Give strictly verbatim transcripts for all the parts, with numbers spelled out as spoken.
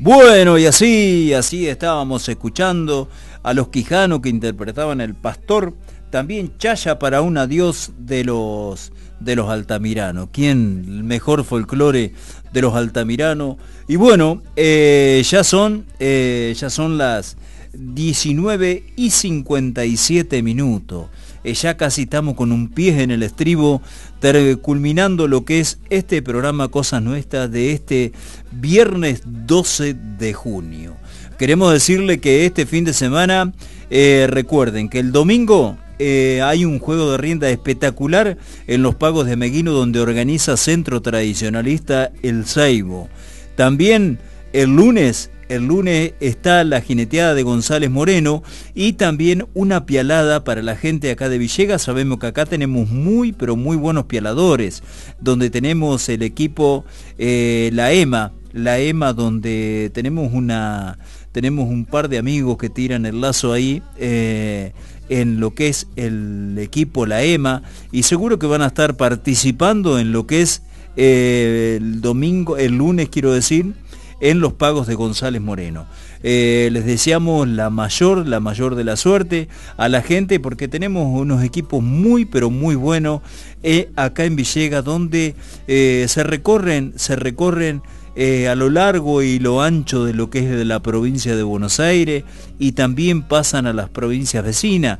Bueno, y así, así estábamos escuchando a los Quijano que interpretaban El Pastor, también Chaya para un adiós de los de los Altamirano. ¿Quién? El mejor folclore de los Altamirano. Y bueno, eh, ya son eh, ya son las diecinueve y cincuenta y siete minutos. Eh, ya casi estamos con un pie en el estribo, ter, culminando lo que es este programa Cosas Nuestras de este viernes doce de junio. Queremos decirle que este fin de semana, eh, recuerden que el domingo eh, hay un juego de rienda espectacular en los Pagos de Meguino, donde organiza Centro Tradicionalista El Seibo. También el lunes El lunes está la jineteada de González Moreno y también una pialada para la gente acá de Villegas. Sabemos que acá tenemos muy, pero muy buenos pialadores, donde tenemos el equipo, eh, la EMA, la EMA donde tenemos una tenemos un par de amigos que tiran el lazo ahí, eh, en lo que es el equipo, la EMA, y seguro que van a estar participando en lo que es eh, el domingo, el lunes quiero decir, en los Pagos de González Moreno. Eh, les deseamos la mayor, la mayor de la suerte a la gente, porque tenemos unos equipos muy, pero muy buenos eh, acá en Villegas, donde eh, se recorren, se recorren eh, a lo largo y lo ancho de lo que es de la provincia de Buenos Aires, y también pasan a las provincias vecinas,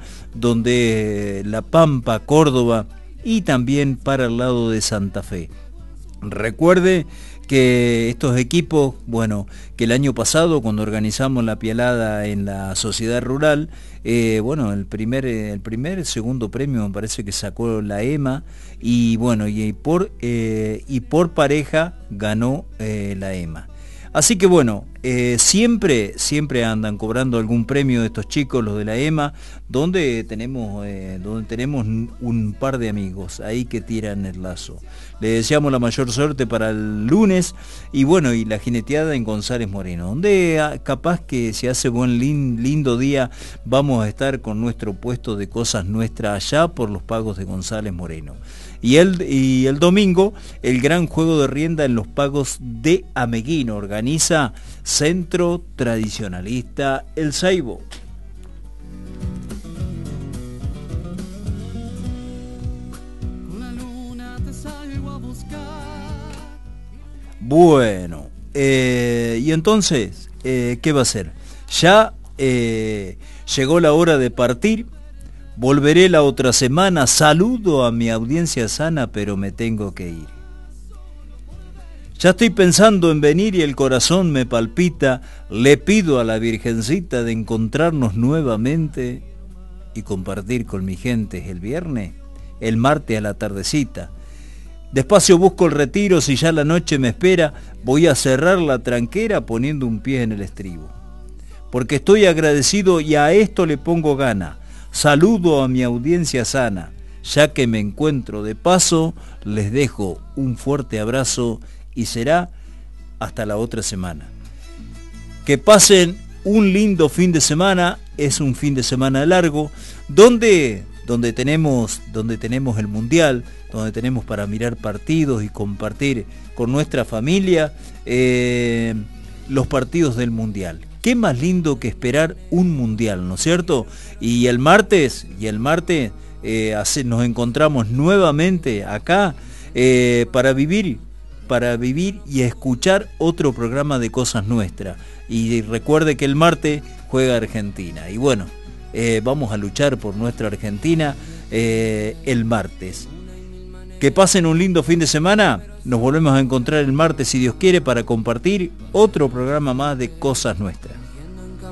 donde eh, La Pampa, Córdoba, y también para el lado de Santa Fe. Recuerde que estos equipos, bueno, que el año pasado cuando organizamos la pialada en la sociedad rural, eh, bueno, el primer, el primer, segundo premio me parece que sacó la EMA, y bueno, y por, eh, y por pareja ganó eh, la EMA. Así que bueno, eh, siempre, siempre andan cobrando algún premio de estos chicos, los de la EMA, donde tenemos, eh, donde tenemos un par de amigos ahí que tiran el lazo. Le deseamos la mayor suerte para el lunes, y bueno, y la jineteada en González Moreno, donde capaz que si hace buen lindo día vamos a estar con nuestro puesto de Cosas Nuestras allá por los Pagos de González Moreno. Y el, y el domingo, el gran juego de rienda en los Pagos de Ameguino, organiza Centro Tradicionalista El Seibo. Bueno, eh, y entonces, eh, ¿qué va a hacer? Ya eh, llegó la hora de partir. Volveré la otra semana. Saludo a mi audiencia sana, pero me tengo que ir. Ya estoy pensando en venir y el corazón me palpita. Le pido a la Virgencita de encontrarnos nuevamente y compartir con mi gente el viernes, el martes a la tardecita. Despacio busco el retiro, si ya la noche me espera, voy a cerrar la tranquera poniendo un pie en el estribo. Porque estoy agradecido y a esto le pongo gana. Saludo a mi audiencia sana, ya que me encuentro de paso, les dejo un fuerte abrazo y será hasta la otra semana. Que pasen un lindo fin de semana, es un fin de semana largo, donde, donde, tenemos, donde tenemos el Mundial, donde tenemos para mirar partidos y compartir con nuestra familia eh, los partidos del Mundial. Qué más lindo que esperar un mundial, ¿no es cierto? Y el martes, y el martes eh, hace, nos encontramos nuevamente acá eh, para vivir, para vivir y escuchar otro programa de Cosas Nuestras. Y recuerde que el martes juega Argentina. Y bueno, eh, vamos a luchar por nuestra Argentina eh, el martes. Que pasen un lindo fin de semana. Nos volvemos a encontrar el martes, si Dios quiere, para compartir otro programa más de Cosas Nuestras.